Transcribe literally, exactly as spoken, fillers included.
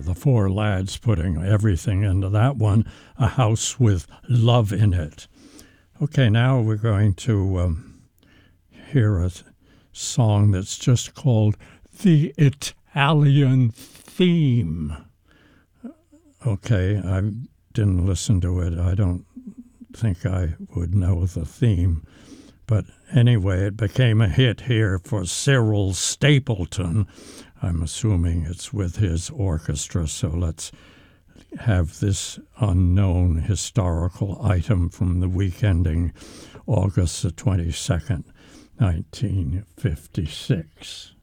the four lads putting everything into that one, A House with Love in It. Okay, now we're going to um, hear a song that's just called The Italian Theme. Okay, I didn't listen to it. I don't think I would know the theme. But anyway, it became a hit here for Cyril Stapleton. I'm assuming it's with his orchestra, so let's have this unknown historical item from the week ending August the twenty-second, nineteen fifty-six.